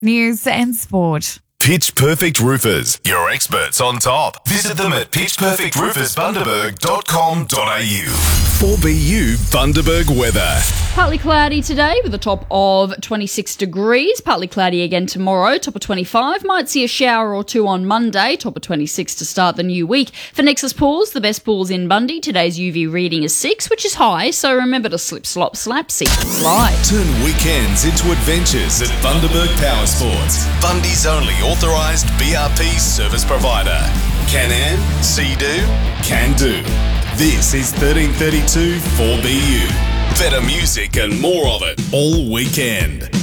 news and sport. Pitch Perfect Roofers, your experts on top. Visit them at pitchperfectroofersbundaberg.com.au. 4BU Bundaberg weather. Partly cloudy today with a top of 26 degrees. Partly cloudy again tomorrow, top of 25. Might see a shower or two on Monday, top of 26 to start the new week. For Nexus Pools, the best pools in Bundy, today's UV reading is 6, which is high, so remember to slip, slop, slap, seek and slide. Turn weekends into adventures at Bundaberg Power Sports. Bundy's only authorised BRP service provider. Can-Am, See-Do, Can-Do. This is 1332 4BU. Better music and more of it all weekend.